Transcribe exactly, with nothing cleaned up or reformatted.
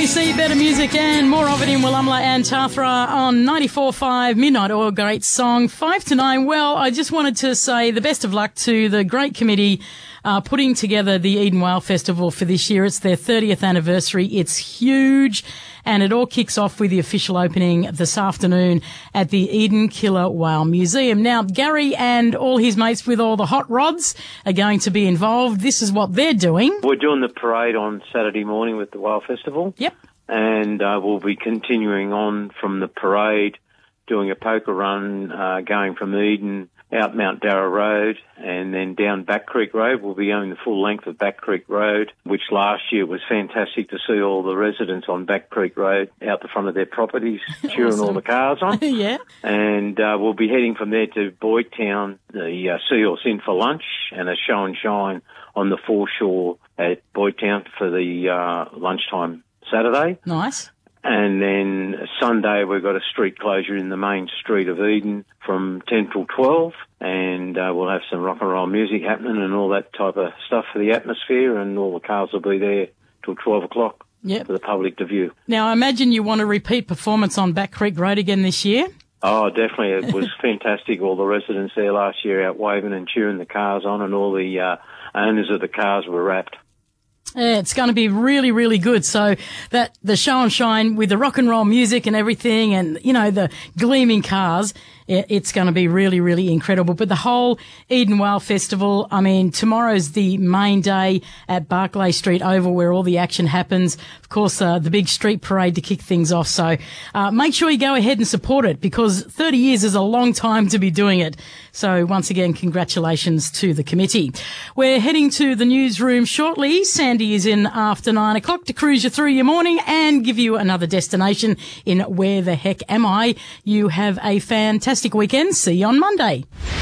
B C, better music and more of it in Willamla and Tathra on ninety-four point five Midnight Oil. Great song, five to nine. Well, I just wanted to say the best of luck to the great committee uh, putting together the Eden Whale Festival for this year. It's their thirtieth anniversary. It's huge, and it all kicks off with the official opening this afternoon at the Eden Killer Whale Museum. Now, Gary and all his mates with all the hot rods are going to be involved. This is what they're doing. We're doing the parade on Saturday morning with the Whale Festival. Yep. And uh, we'll be continuing on from the parade, doing a poker run, uh, going from Eden out Mount Darra Road and then down Back Creek Road. We'll be going the full length of Back Creek Road, which last year was fantastic to see all the residents on Back Creek Road out the front of their properties cheering Awesome. all the cars on. Yeah. And uh, we'll be heading from there to Boyd Town, the uh, Seahorse Inn for lunch, and a show and shine on the foreshore at Boyd Town for the uh, lunchtime Saturday. Nice. And then Sunday we've got a street closure in the main street of Eden from ten till twelve, and uh, we'll have some rock and roll music happening and all that type of stuff for the atmosphere, and all the cars will be there till twelve o'clock Yep. for the public to view. Now, I imagine you want a repeat performance on Back Creek Road again this year? Oh, definitely. It was fantastic. All the residents there last year out waving and cheering the cars on, and all the uh, owners of the cars were wrapped. Yeah, it's going to be really, really good. So that the show and shine with the rock and roll music and everything, and, you know, the gleaming cars, it's going to be really, really incredible. But the whole Eden Whale Festival, I mean, tomorrow's the main day at Barclay Street Oval where all the action happens. Of course, uh, the big street parade to kick things off. So uh, make sure you go ahead and support it, because thirty years is a long time to be doing it. So once again, congratulations to the committee. We're heading to the newsroom shortly. Sandy is in after nine o'clock to cruise you through your morning and give you another destination in Where the Heck Am I? You have a fantastic weekend. See you on Monday.